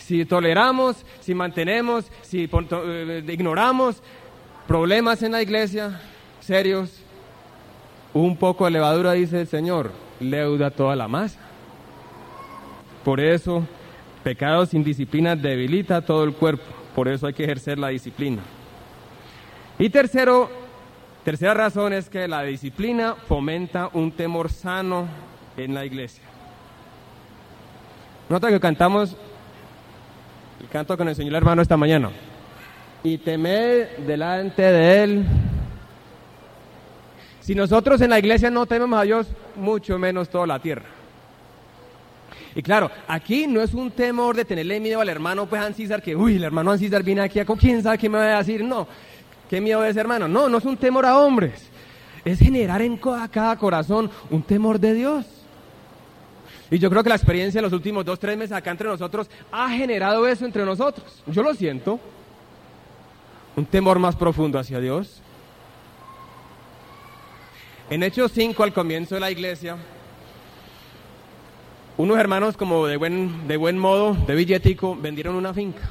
Si toleramos, si mantenemos, si ignoramos problemas en la iglesia, serios, un poco de levadura, dice el Señor, leuda toda la masa. Por eso, pecado sin disciplina debilita todo el cuerpo. Por eso hay que ejercer la disciplina. Y tercera razón es que la disciplina fomenta un temor sano en la iglesia. Nota que cantamos el canto que nos enseñó el hermano esta mañana. Y temed delante de Él. Si nosotros en la iglesia no tememos a Dios, mucho menos toda la tierra. Y claro, aquí no es un temor de tenerle miedo al hermano pues Ancísar, que el hermano Ancísar viene aquí, ¿quién sabe qué me va a decir? No, qué miedo de ese hermano. No es un temor a hombres. Es generar en cada corazón un temor de Dios. Y yo creo que la experiencia de los últimos 2-3 meses acá entre nosotros ha generado eso entre nosotros. Yo lo siento. Un temor más profundo hacia Dios. En Hechos 5, al comienzo de la iglesia, unos hermanos como de buen modo, de billetico, vendieron una finca.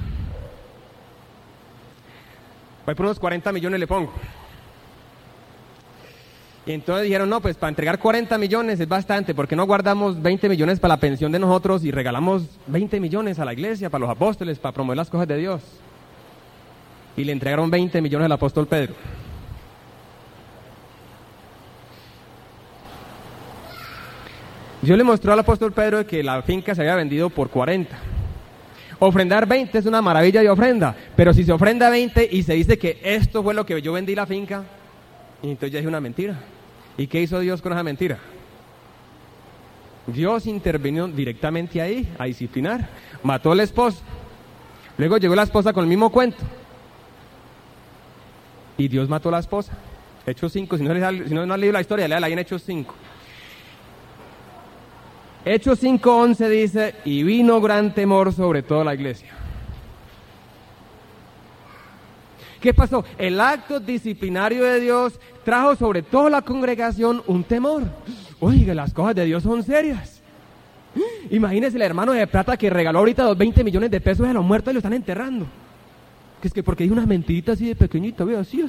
Voy por unos 40 millones le pongo. Y entonces dijeron, no, pues para entregar 40 millones es bastante, ¿por qué no guardamos 20 millones para la pensión de nosotros y regalamos 20 millones a la iglesia, para los apóstoles, para promover las cosas de Dios? Y le entregaron 20 millones al apóstol Pedro. Dios le mostró al apóstol Pedro que la finca se había vendido por 40. Ofrendar 20 es una maravilla de ofrenda, pero si se ofrenda 20 y se dice que esto fue lo que yo vendí la finca, entonces ya es una mentira. ¿Y qué hizo Dios con esa mentira? Dios intervino directamente ahí, a disciplinar. Mató al esposo. Luego llegó la esposa con el mismo cuento. Y Dios mató a la esposa. Hechos 5, si no has leído la historia, léala ahí en Hechos 5. Hechos 5:11 dice, y vino gran temor sobre toda la iglesia. ¿Qué pasó? El acto disciplinario de Dios trajo sobre toda la congregación un temor. Oiga, las cosas de Dios son serias. Imagínese el hermano de plata que regaló ahorita los 20 millones de pesos a los muertos y lo están enterrando. Que es que porque dijo una mentirita así de pequeñita, vea, así.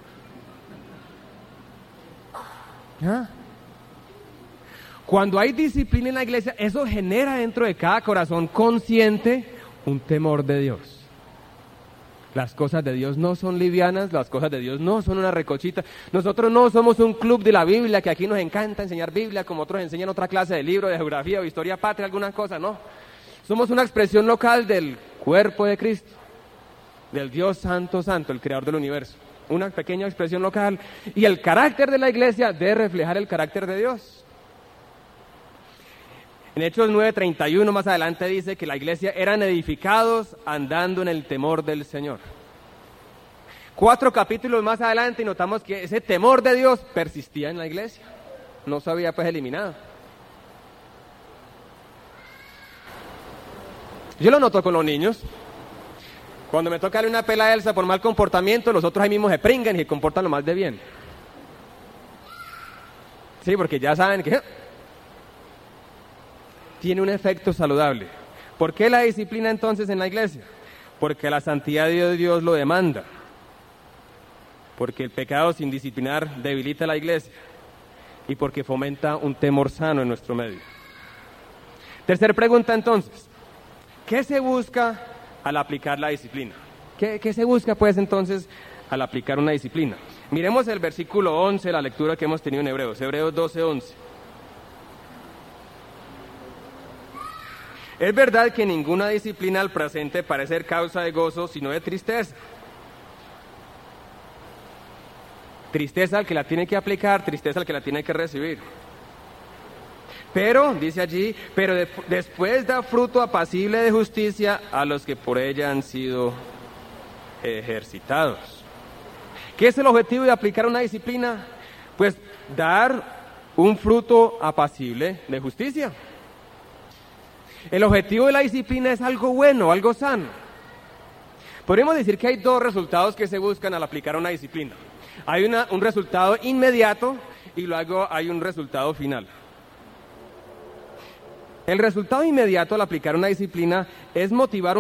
¿Ah? Cuando hay disciplina en la iglesia, eso genera dentro de cada corazón consciente un temor de Dios. Las cosas de Dios no son livianas, las cosas de Dios no son una recochita. Nosotros no somos un club de la Biblia, que aquí nos encanta enseñar Biblia, como otros enseñan otra clase de libro, de geografía o historia patria, alguna cosa, no. Somos una expresión local del cuerpo de Cristo, del Dios Santo, el Creador del universo. Una pequeña expresión local. Y el carácter de la iglesia debe reflejar el carácter de Dios. En Hechos 9:31 más adelante dice que la iglesia eran edificados andando en el temor del Señor. 4 capítulos más adelante y notamos que ese temor de Dios persistía en la iglesia. No se había pues eliminado. Yo lo noto con los niños. Cuando me toca darle una pela a Elsa por mal comportamiento, los otros ahí mismos se pringan y se comportan lo más de bien. Sí, porque ya saben que tiene un efecto saludable. ¿Por qué la disciplina entonces en la iglesia? Porque la santidad de Dios lo demanda. Porque el pecado sin disciplinar debilita la iglesia. Y porque fomenta un temor sano en nuestro medio. Tercera pregunta entonces. ¿Qué se busca al aplicar la disciplina? ¿Qué se busca pues entonces al aplicar una disciplina? Miremos el versículo 11, la lectura que hemos tenido en Hebreos 12:11. Es verdad que ninguna disciplina al presente parece ser causa de gozo, sino de tristeza. Tristeza al que la tiene que aplicar, tristeza al que la tiene que recibir. Pero, dice allí, después da fruto apacible de justicia a los que por ella han sido ejercitados. ¿Qué es el objetivo de aplicar una disciplina? Pues dar un fruto apacible de justicia. El objetivo de la disciplina es algo bueno, algo sano. Podríamos decir que hay dos resultados que se buscan al aplicar una disciplina. Hay un resultado inmediato y luego hay un resultado final. El resultado inmediato al aplicar una disciplina es motivar